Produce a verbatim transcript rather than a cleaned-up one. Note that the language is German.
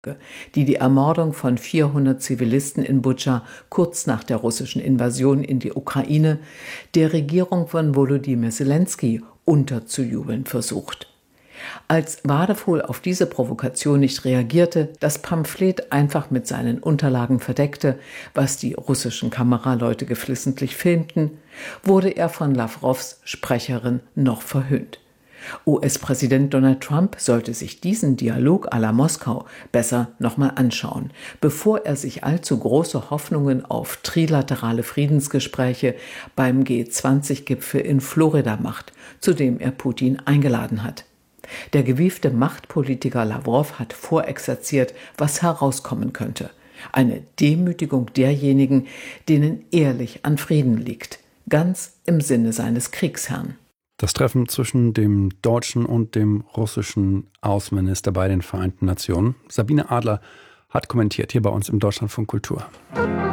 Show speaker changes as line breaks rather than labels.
die die Ermordung von vierhundert Zivilisten in Butscha kurz nach der russischen Invasion in die Ukraine der Regierung von Volodymyr Selenskyj unterzujubeln versucht. Als Wadefuhl auf diese Provokation nicht reagierte, das Pamphlet einfach mit seinen Unterlagen verdeckte, was die russischen Kameraleute geflissentlich filmten, wurde er von Lawrows Sprecherin noch verhöhnt. U S-Präsident Donald Trump sollte sich diesen Dialog à la Moskau besser nochmal anschauen, bevor er sich allzu große Hoffnungen auf trilaterale Friedensgespräche beim G zwanzig Gipfel in Florida macht, zu dem er Putin eingeladen hat. Der gewiefte Machtpolitiker Lawrow hat vorexerziert, was herauskommen könnte. Eine Demütigung derjenigen, denen ehrlich an Frieden liegt, ganz im Sinne seines Kriegsherrn.
Das Treffen zwischen dem deutschen und dem russischen Außenminister bei den Vereinten Nationen. Sabine Adler hat kommentiert hier bei uns im Deutschlandfunk Kultur.